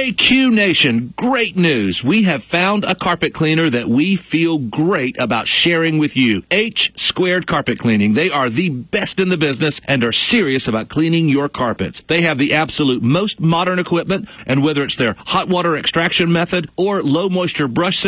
Hey, Q Nation, great news. We have found a carpet cleaner that we feel great about sharing with you. H Squared Carpet Cleaning. They are the best in the business and are serious about cleaning your carpets. They have the absolute most modern equipment, and whether it's their hot water extraction method or low moisture brush